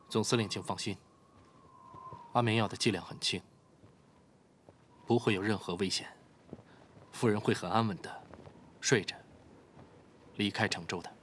总司令，请放心，安眠药的剂量很轻，不会有任何危险。夫人会很安稳的睡着离开成州的。